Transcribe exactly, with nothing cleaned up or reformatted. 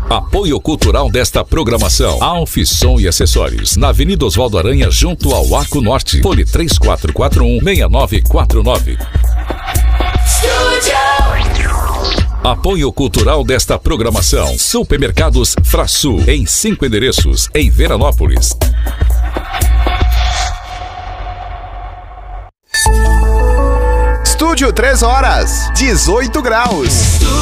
Apoio cultural desta programação: Alfissom e Acessórios, na Avenida Oswaldo Aranha, junto ao Arco Norte. Fone três quatro quatro um, seis nove quatro nove. Apoio cultural desta programação: Supermercados Frasul, em cinco endereços, em Veranópolis. Estúdio três horas, dezoito graus.